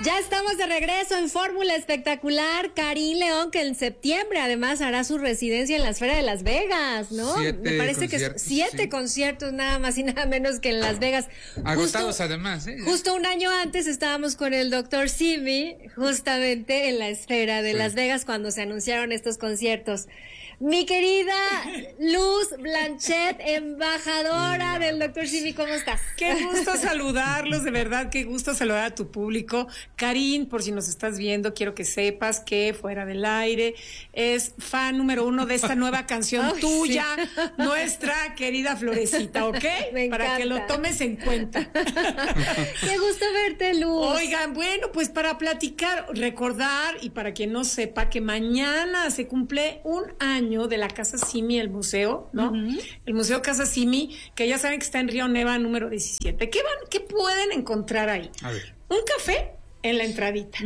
Ya estamos de regreso en Fórmula Espectacular. Karin León, que en septiembre además hará su residencia en la Esfera de Las Vegas, ¿no? Me parece que 7 conciertos nada más y nada menos que en Las Vegas. Agotados además, ¿eh? Justo un año antes estábamos con el Dr. Simi, justamente en la Esfera de Las Vegas cuando se anunciaron estos conciertos. Mi querida Luz Blanchet, embajadora del Dr. Simi, ¿cómo estás? Qué gusto saludarlos, de verdad, qué gusto saludar a tu público. Karin, por si nos estás viendo, quiero que sepas que Fuera del Aire es fan número 1 de esta nueva canción tuya, nuestra querida Florecita, ¿ok? Para que lo tomes en cuenta. Qué gusto verte, Luz. Oigan, bueno, pues para platicar, recordar, y para quien no sepa, que mañana se cumple un año de la Casa Simi, el museo, ¿no? El Museo Casa Simi, que ya saben que está en Río Neva, número 17. ¿Qué pueden encontrar ahí? A ver. Un café en la entradita.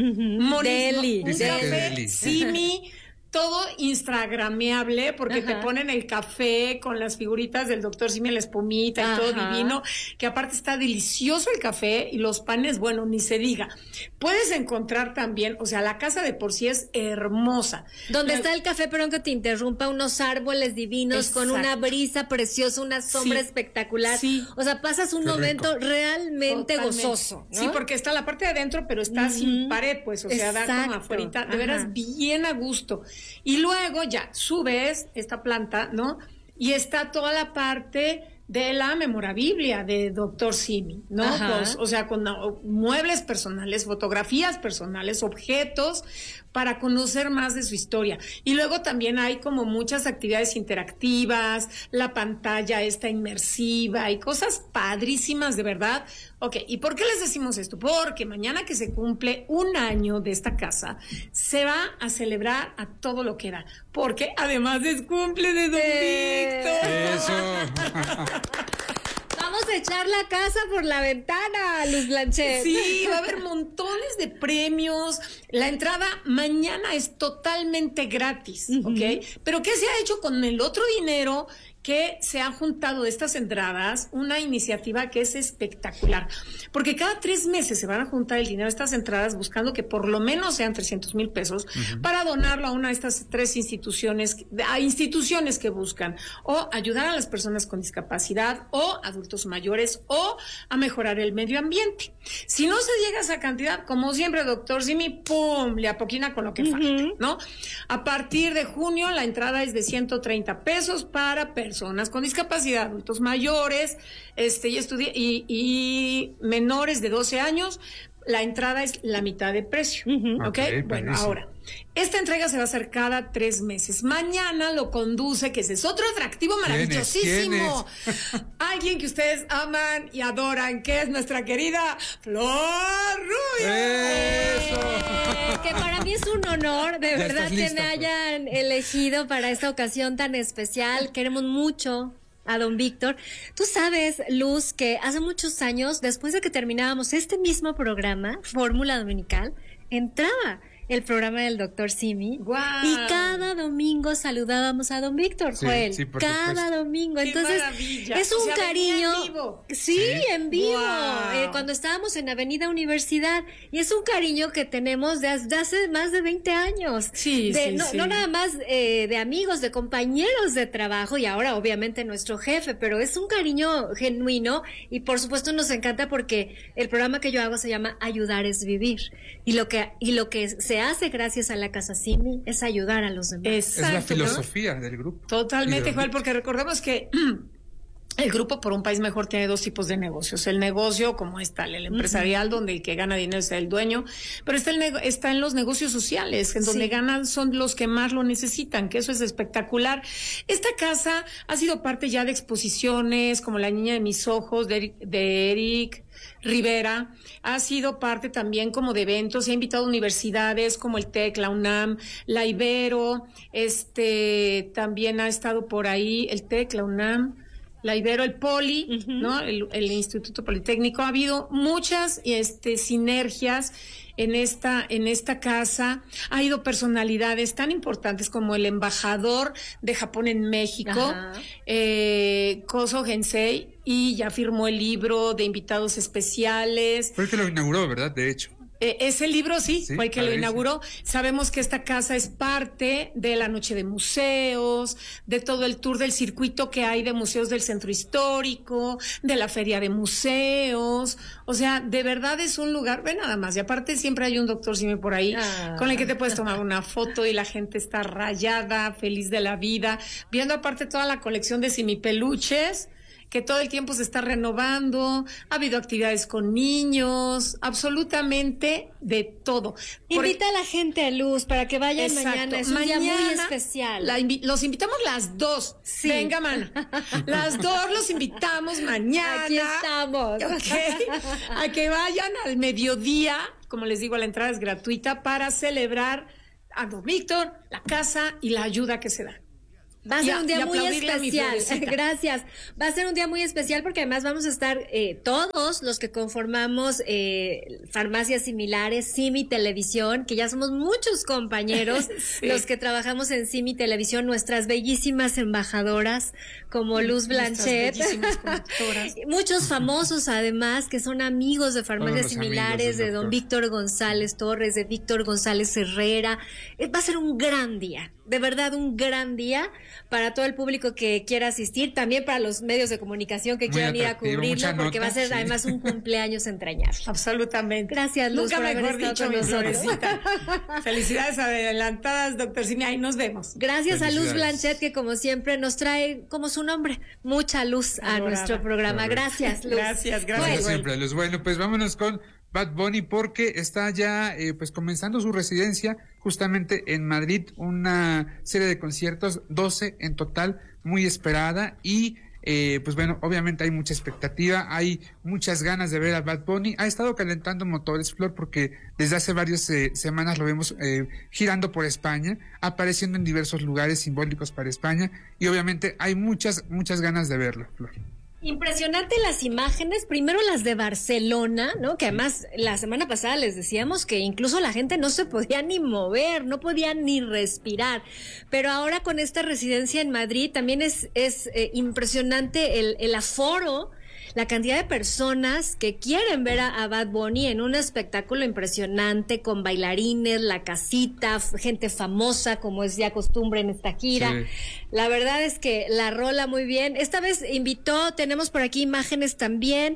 Deli. Un café Simi, todo instagrameable, porque te ponen el café con las figuritas del Dr. Simi, la espumita y todo divino, que aparte está delicioso el café y los panes, bueno, ni se diga. Puedes encontrar también, o sea, la casa de por sí es hermosa. Donde está el café, perdón que te interrumpa, unos árboles divinos con una brisa preciosa, una sombra espectacular. Sí. O sea, pasas un momento realmente gozoso, ¿no? Sí, porque está la parte de adentro, pero está sin pared, pues, o sea, da como afuera, de veras bien a gusto. Y luego ya subes esta planta, ¿no? Y está toda la parte de la memorabilia de Dr. Simi, ¿no? Pues, o sea, con muebles personales, fotografías personales, objetos, para conocer más de su historia. Y luego también hay como muchas actividades interactivas, la pantalla está inmersiva y cosas padrísimas, de verdad. Ok, ¿y por qué les decimos esto? Porque mañana que se cumple un año de esta casa, se va a celebrar a todo lo que da. Porque además es cumple de Don Víctor. Eso. Vamos a echar la casa por la ventana, Luz Blanchet. Sí, va a haber montones de premios. La entrada mañana es totalmente gratis, ¿ok? Pero ¿qué se ha hecho con el otro dinero que se ha juntado de estas entradas? Una iniciativa que es espectacular, porque cada 3 meses se van a juntar el dinero de estas entradas, buscando que por lo menos sean 300,000 pesos para donarlo a una de estas 3 instituciones, a instituciones que buscan o ayudar a las personas con discapacidad o adultos mayores o a mejorar el medio ambiente. Si no se llega a esa cantidad, como siempre, Dr. Simi, ¡pum!, le apoquina con lo que falta, ¿no? A partir de junio, la entrada es de 130 pesos para personas con discapacidad, adultos mayores, y menores de 12 años. La entrada es la mitad de precio, ¿ok? Bueno, ahora, esta entrega se va a hacer cada 3 meses. Mañana lo conduce, que ese es otro atractivo maravillosísimo. ¿Quién es? Alguien que ustedes aman y adoran, que es nuestra querida Flor Rubio. ¡Eso! Que para mí es un honor, de verdad, lista, que me hayan elegido para esta ocasión tan especial. Queremos mucho a don Víctor. Tú sabes, Luz, que hace muchos años, después de que terminábamos este mismo programa, Fórmula Dominical, entraba el programa del Dr. Simi. ¡Wow! Y cada domingo saludábamos a don Víctor, Joel. Sí, por cada supuesto. domingo. ¡Qué Entonces, maravilla! es un cariño. En vivo. Sí, en vivo. Wow. Cuando estábamos en Avenida Universidad. Y es un cariño que tenemos desde hace más de 20 años. Sí, No nada más de amigos, de compañeros de trabajo y ahora obviamente nuestro jefe, pero es un cariño genuino y por supuesto nos encanta porque el programa que yo hago se llama Ayudar es Vivir. Y lo que se hace gracias a la Casa Simi es ayudar a los demás. Exacto, Es la filosofía del grupo. Totalmente, Joel, porque recordemos que el Grupo por un País Mejor tiene 2 tipos de negocios. El negocio, como es tal, el empresarial, donde el que gana dinero es el dueño, pero está en los negocios sociales, en donde ganan son los que más lo necesitan, que eso es espectacular. Esta casa ha sido parte ya de exposiciones, como La Niña de Mis Ojos, de Eric Rivera, ha sido parte también como de eventos, y ha invitado a universidades como el TEC, la UNAM, la Ibero, también ha estado por ahí el TEC, la UNAM, la Ibero, el Poli, ¿no? El Instituto Politécnico. Ha habido muchas sinergias en esta casa. Ha ido personalidades tan importantes como el embajador de Japón en México, Koso Gensei, y ya firmó el libro de invitados especiales. Fue el que lo inauguró, ¿verdad? De hecho. Ese libro sí, Sí, fue el que lo padrísimo. inauguró. Sabemos que esta casa es parte de la noche de museos, de todo el tour del circuito que hay de museos del centro histórico, de la feria de museos. O sea, de verdad es un lugar, ve nada más. Y aparte siempre hay un doctor Simi por ahí con el que te puedes tomar una foto y la gente está rayada, feliz de la vida, viendo aparte toda la colección de Simi peluches, que todo el tiempo se está renovando, ha habido actividades con niños, absolutamente de todo. Invita a la gente a Luz para que vayan Exacto. mañana, es un día muy especial. Los invitamos las dos. Sí. Venga, mana. Las dos los invitamos mañana. Aquí estamos. Ok. A que vayan al mediodía, como les digo, la entrada es gratuita para celebrar a Don Víctor, la casa y la ayuda que se da. Va a ser un día muy aplaudirle a mi especial. florecita. Gracias. Va a ser un día muy especial porque además vamos a estar todos los que conformamos farmacias similares, Simi Televisión, que ya somos muchos compañeros Sí. los que trabajamos en Simi Televisión, nuestras bellísimas embajadoras como Luz Nuestras Blanchet. bellísimas conductoras. Muchos famosos además que son amigos de farmacias Todos los similares, amigos del de don doctor. Víctor González Torres, de Víctor González Herrera. Va a ser un gran día, de verdad un gran día para todo el público que quiera asistir, también para los medios de comunicación que Muy quieran ir a atractivo, cubrirlo, mucha porque va a nota, ser sí. además un cumpleaños entrañable. Absolutamente. Gracias, Luz, Nunca por haber mejor estado dicho, con mi nosotros. florecita. Felicidades adelantadas, doctor Simi. Ahí nos vemos. Gracias a Luz Felicidades. Blanchet, que como siempre nos trae, como su nombre, mucha luz a Adorada. nuestro programa. Correcto. Gracias, Luz. Gracias, gracias. Como Bueno, siempre, Luz. Bueno, pues vámonos con Bad Bunny porque está ya pues comenzando su residencia justamente en Madrid, una serie de conciertos, 12 en total, muy esperada y pues bueno, obviamente hay mucha expectativa, hay muchas ganas de ver a Bad Bunny. Ha estado calentando motores, Flor, porque desde hace varias semanas lo vemos girando por España, apareciendo en diversos lugares simbólicos para España y obviamente hay muchas ganas de verlo, Flor. Impresionante las imágenes, primero las de Barcelona, ¿no? Que además la semana pasada les decíamos que incluso la gente no se podía ni mover, no podía ni respirar, pero ahora con esta residencia en Madrid también es impresionante el aforo, la cantidad de personas que quieren ver a Bad Bunny en un espectáculo impresionante con bailarines, la casita, gente famosa como es ya costumbre en esta gira. Sí. La verdad es que la rola muy bien. Esta vez invitó, tenemos por aquí imágenes también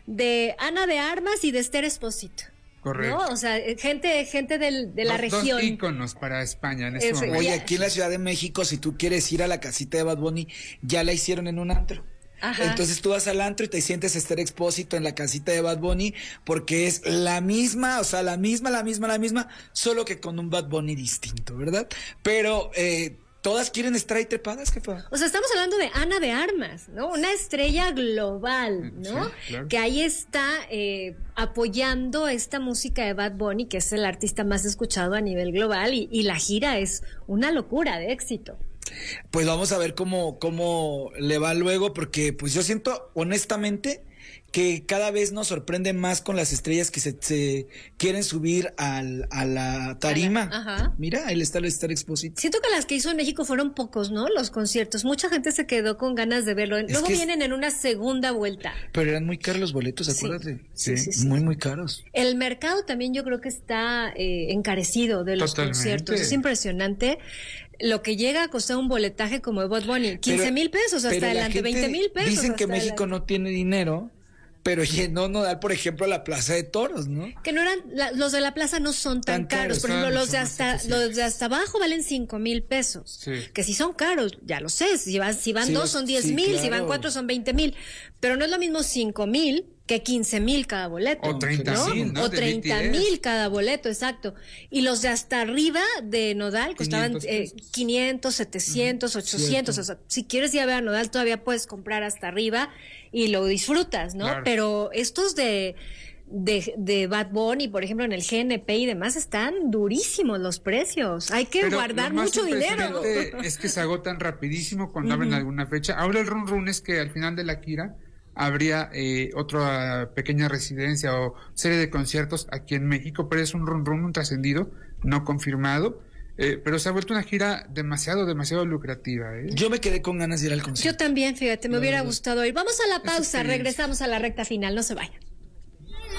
de Ana de Armas y de Esther Expósito. Correcto. ¿No? O sea, gente de la región. Dos íconos para España en este Eso, momento. Oye, Ya. aquí en la Ciudad de México, si tú quieres ir a la casita de Bad Bunny, ya la hicieron en un antro. Ajá. Entonces tú vas al antro y te sientes Esther Expósito en la casita de Bad Bunny porque es la misma, o sea, la misma, solo que con un Bad Bunny distinto, ¿verdad? Pero todas quieren estar ahí trepadas, jefa. O sea, estamos hablando de Ana de Armas, ¿no? Una estrella global, ¿no? Sí, claro. Que ahí está apoyando esta música de Bad Bunny, que es el artista más escuchado a nivel global, y la gira es una locura de éxito. Pues vamos a ver cómo le va luego, porque pues yo siento honestamente que cada vez nos sorprende más con las estrellas que se quieren subir a la tarima. Ajá. Mira, ahí está el Esther Expósito. Siento que las que hizo en México fueron pocos, ¿no? Los conciertos. Mucha gente se quedó con ganas de verlo. Luego que vienen en una segunda vuelta. Pero eran muy caros los boletos, Sí. acuérdate. Sí. Muy, muy caros. El mercado también yo creo que está encarecido de los Totalmente. conciertos. Es impresionante lo que llega a costar un boletaje como de Bad Bunny. 15 mil pesos hasta pero la adelante, gente 20 mil pesos. Dicen que hasta México adelante. no tiene dinero, pero llenó Nodal, por ejemplo, la Plaza de Toros, ¿no? Que no eran, los de la plaza no son tan Tan caros. caros, Por ejemplo, son los de más hasta accesibles. abajo valen 5 mil pesos. Sí. Que si son caros, ya lo sé. Si van Sí, dos son 10 sí, mil, si van claro. 4 son 20 mil. Pero no es lo mismo 5 mil que 15 mil cada boleto. O 30,000, ¿no? O De 30 BTS. mil cada boleto, exacto. Y los de hasta arriba de Nodal costaban 500 pesos. 500, 700, 800. O sea, si quieres ir a ver a Nodal, todavía puedes comprar hasta arriba y lo disfrutas, ¿no? Claro. Pero estos de Bad Bunny, por ejemplo, en el GNP y demás, están durísimos los precios. Hay que Pero guardar lo más mucho dinero. impresionante es que se agotan rapidísimo cuando abren alguna fecha. Ahora el run es que al final de la gira habría otra pequeña residencia o serie de conciertos aquí en México, pero es un un trascendido, no confirmado. Pero se ha vuelto una gira demasiado lucrativa. Yo me quedé con ganas de ir al concierto. Yo también, fíjate, me hubiera gustado ir. Vamos a la pausa, experiencia. regresamos a la recta final, no se vayan.